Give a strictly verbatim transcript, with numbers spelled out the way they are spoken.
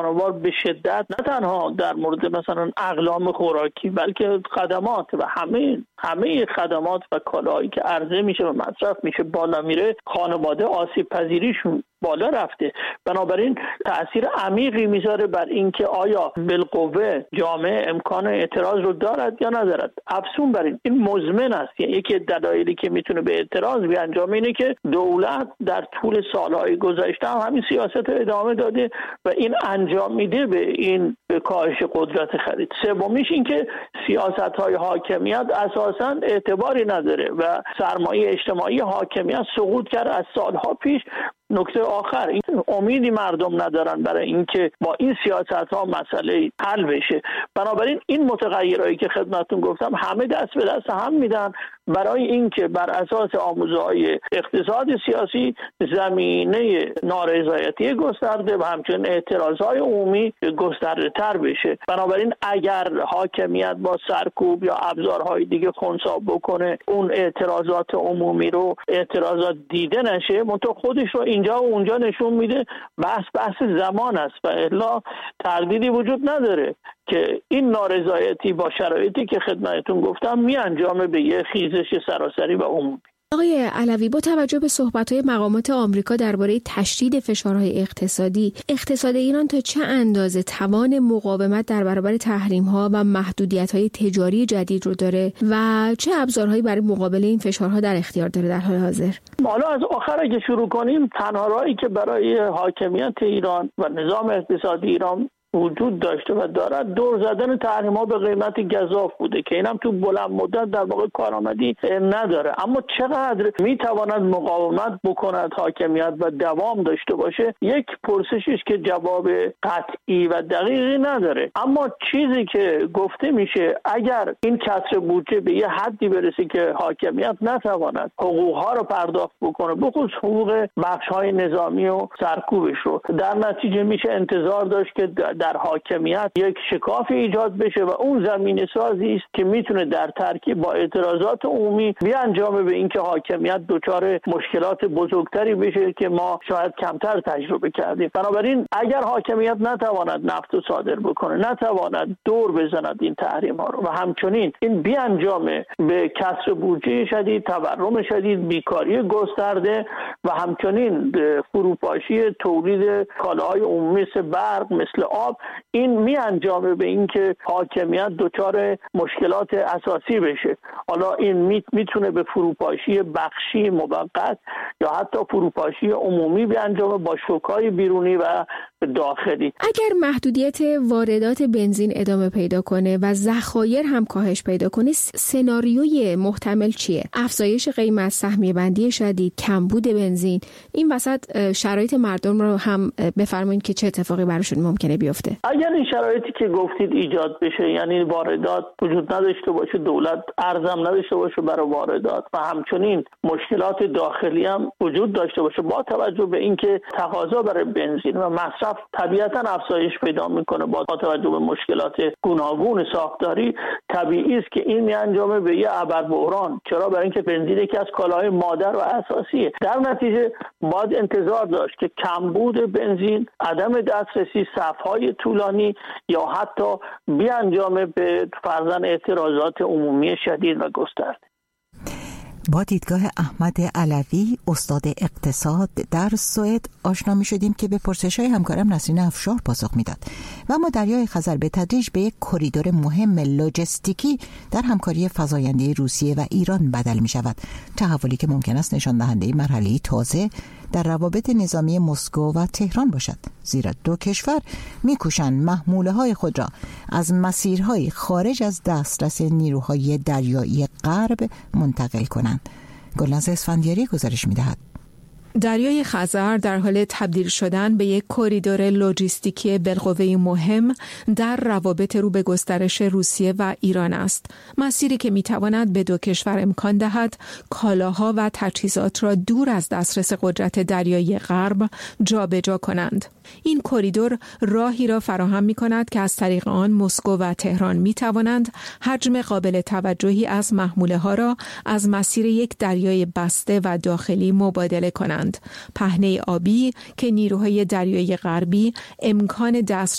زمانوار به شدت نه تنها در مورد مثلا اقلام خوراکی بلکه خدمات و همه همه خدمات و کالاهایی که عرضه میشه و مصرف میشه بالا میره، خانواده آسیب پذیریشون بالا رفته. بنابراین تأثیر عمیقی میذاره بر اینکه آیا بالقوه جامعه امکان اعتراض رو دارد یا ندارد. افزون بر این این مزمن است. یعنی یکی دلایلی که میتونه به اعتراض بیانجامه اینه که دولت در طول سالهای گذشته هم همین سیاست رو ادامه داده و این انجام میده به این به کاهش قدرت خرید. سومیش این که سیاست‌های حاکمیت اساساً اعتباری نداره و سرمایه اجتماعی حاکمیت سقوط کرد از سالها پیش. نکته آخر، این امیدی مردم ندارن برای اینکه با این سیاست‌ها مسئله حل بشه. بنابراین این متغیرهایی که خدمتتون گفتم همه دست به دست هم میدن برای اینکه بر اساس آموزه‌های اقتصاد سیاسی زمینه نارضایتی گسترده و همچنین اعتراضهای عمومی گسترده تر بشه. بنابراین اگر حاکمیت با سرکوب یا ابزارهای دیگه خنثی بکنه اون اعتراضات عمومی رو اعتراضات دیده نشه، منتها خودش رو اینجا و اونجا نشون میده. بحث بحث زمان است و الا تردیدی وجود نداره که این نارضایتی با شرایطی که خدمتتون گفتم می انجامه به یه خیزش سراسری و عمومی. آقای علوی، با توجه به صحبت‌های مقامات آمریکا درباره تشدید فشارهای اقتصادی، اقتصاد ایران تا چه اندازه توان مقاومت در برابر تحریم‌ها و محدودیت‌های تجاری جدید رو داره و چه ابزارهایی برای مقابله این فشارها در اختیار داره در حال حاضر؟ حالا از آخر اگه شروع کنیم، تنها راهی که برای حاکمیت ایران و نظام اقتصادی ایران وجود داشته و دارد دور زدن تحریم‌ها به قیمت گزاف بوده که اینم تو بلند مدت در واقع کارآمدی نداره. اما چقدر میتواند مقاومت بکند حاکمیت و دوام داشته باشه یک پرسشی که جواب قطعی و دقیقی نداره. اما چیزی که گفته میشه اگر این کسر بودجه به یه حدی برسه که حاکمیت نتواند حقوق‌ها رو پرداخت بکنه، بخصوص حقوق بخش‌های نظامی و سرکوبش رو، در نتیجه میشه انتظار داشت که در حاکمیت یک شکاف ایجاد بشه و اون زمینه سازی است که میتونه در ترکیب با اعتراضات عمومی بیانجامه به اینکه حاکمیت دچار مشکلات بزرگتری بشه که ما شاید کمتر تجربه کردیم. بنابراین اگر حاکمیت نتواند نفت رو صادر بکنه، نتواند دور بزند این تحریم ها رو و همچنین این بیانجامه به کسر بودجه شدید، تورم شدید، بیکاری گسترده و همچنین فروپاشی تولید کالاهای عمومی مثل برق، مثل آب، این می انجامه به این که حاکمیت دچار مشکلات اساسی بشه. حالا این میتونه به فروپاشی بخشی موقت یا حتی فروپاشی عمومی بیانجامه با شوک‌های بیرونی و داخلی. اگر محدودیت واردات بنزین ادامه پیدا کنه و ذخایر هم کاهش پیدا کنه، سناریوی محتمل چیه؟ افزایش قیمت، سهمیه بندی شدید، کمبود بنزین. این وسط شرایط مردم رو هم بفرمایید که چه اتفاقی براشون ممکنه بیفته. اگر این شرایطی که گفتید ایجاد بشه، یعنی واردات وجود نداشته باشه، دولت ارزم نداشته باشه برای واردات و همچنین مشکلات داخلی هم وجود داشته باشه، با توجه به اینکه تقاضا برای بنزین و مصرف طبیعتاً افزایش پیدا میکنه با توجه به مشکلات گوناگون ساختاری، طبیعی است که این میانجامه به یه ابربحران. چرا؟ برای اینکه بنزین یکی از کالاهای مادر و اساسیه. در نتیجه باید انتظار داشت که کمبود بنزین، عدم دسترسی، صف‌های طولانی یا حتی بیانجامه به فرضاً اعتراضات عمومی شدید و گسترده. با دیدگاه احمد علوی، استاد اقتصاد در سوئد آشنا می شدیم که به پرسش‌های همکارم نسرین افشار پاسخ میداد و اما دریای خزر به تدریج به یک کریدور مهم لوجستیکی در همکاری فزاینده روسیه و ایران بدل می شود، تحولی که ممکن است نشان دهنده مرحله‌ای تازه در روابط نظامی مسکو و تهران باشد، زیرا دو کشور می‌کوشند محموله‌های خود را از مسیرهای خارج از دسترس نیروهای دریایی غرب منتقل کنند. گلناز اسفندیاری گزارش می‌دهد. دریای خزر در حال تبدیل شدن به یک کریدور لوجستیکی بالقوه مهم در روابط رو به گسترش روسیه و ایران است. مسیری که میتواند به دو کشور امکان دهد کالاها و تجهیزات را دور از دسترس قدرت دریایی غرب جابجا کنند. این کریدور راهی را فراهم می کند که از طریق آن مسکو و تهران می توانند حجم قابل توجهی از محموله ها را از مسیر یک دریای بسته و داخلی مبادله کنند. پهنه آبی که نیروهای دریایی غربی امکان دست